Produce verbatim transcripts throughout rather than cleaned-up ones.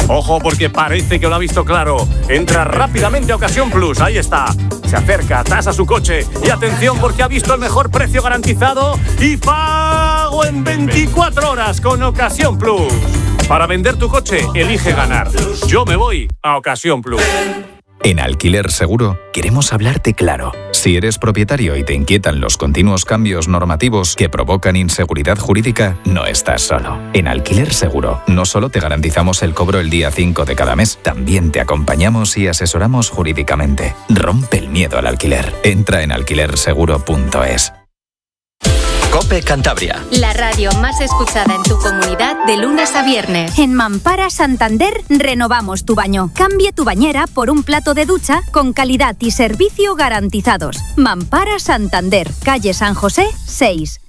Ojo, porque parece que lo ha visto claro. Entra rápidamente a Ocasión Plus, ahí está. Se acerca, tasa su coche y atención porque ha visto el mejor precio garantizado y pago en veinticuatro horas con Ocasión Plus. Para vender tu coche, elige ganar. Yo me voy a Ocasión Plus. En Alquiler Seguro queremos hablarte claro. Si eres propietario y te inquietan los continuos cambios normativos que provocan inseguridad jurídica, no estás solo. En Alquiler Seguro no solo te garantizamos el cobro el día cinco de cada mes, también te acompañamos y asesoramos jurídicamente. Rompe el miedo al alquiler. Entra en alquiler seguro punto es. COPE Cantabria. La radio más escuchada en tu comunidad de lunes a viernes. En Mampara Santander renovamos tu baño. Cambie tu bañera por un plato de ducha con calidad y servicio garantizados. Mampara Santander, calle San José, seis.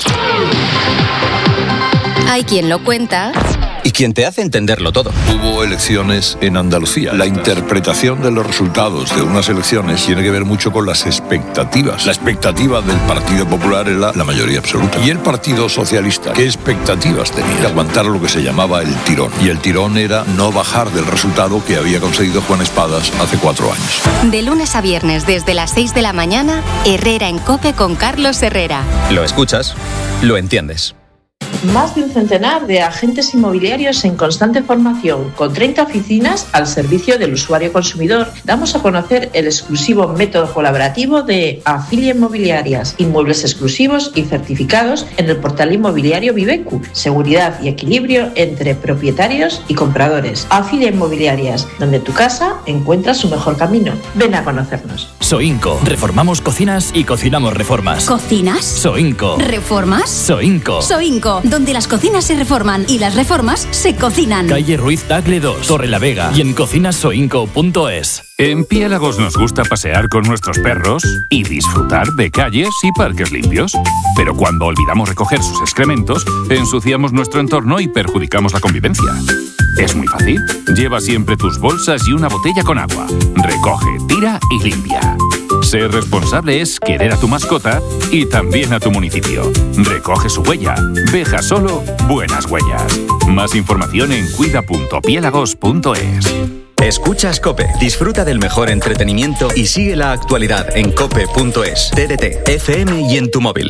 Hay quien lo cuenta y quien te hace entenderlo todo. Hubo elecciones en Andalucía. La interpretación de los resultados de unas elecciones tiene que ver mucho con las expectativas. La expectativa del Partido Popular era la mayoría absoluta. Y el Partido Socialista, ¿qué expectativas tenía? De aguantar lo que se llamaba el tirón. Y el tirón era no bajar del resultado que había conseguido Juan Espadas hace cuatro años. De lunes a viernes desde las seis de la mañana, Herrera en COPE con Carlos Herrera. Lo escuchas, lo entiendes. Más de un centenar de agentes inmobiliarios en constante formación, con treinta oficinas al servicio del usuario consumidor, damos a conocer el exclusivo método colaborativo de Afilia Inmobiliarias, inmuebles exclusivos y certificados en el portal inmobiliario Vivecu, seguridad y equilibrio entre propietarios y compradores. Afilia Inmobiliarias, donde tu casa encuentra su mejor camino. Ven a conocernos. Soinco. Reformamos cocinas y cocinamos reformas. ¿Cocinas? Soinco. ¿Reformas? Soinco. Soinco, donde las cocinas se reforman y las reformas se cocinan. Calle Ruiz Tagle dos, Torre la Vega y en cocinas soinco punto es. En Piélagos nos gusta pasear con nuestros perros y disfrutar de calles y parques limpios. Pero cuando olvidamos recoger sus excrementos, ensuciamos nuestro entorno y perjudicamos la convivencia. Es muy fácil. Lleva siempre tus bolsas y una botella con agua. Recoge, tira y limpia. Ser responsable es querer a tu mascota y también a tu municipio. Recoge su huella. Deja solo buenas huellas. Más información en cuida punto piélagos punto es. Escuchas COPE. Disfruta del mejor entretenimiento y sigue la actualidad en cope punto es, T D T, F M y en tu móvil.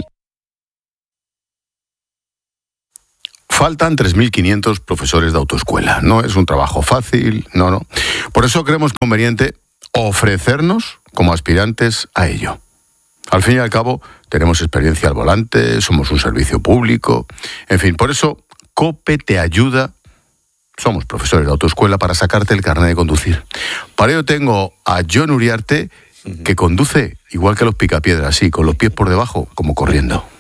Faltan tres mil quinientos profesores de autoescuela. No es un trabajo fácil, no, no. Por eso creemos conveniente ofrecernos como aspirantes a ello. Al fin y al cabo, tenemos experiencia al volante, somos un servicio público, en fin, por eso COPE te ayuda. Somos profesores de autoescuela para sacarte el carnet de conducir. Para ello tengo a John Uriarte, que conduce igual que los picapiedras, así, con los pies por debajo, como corriendo.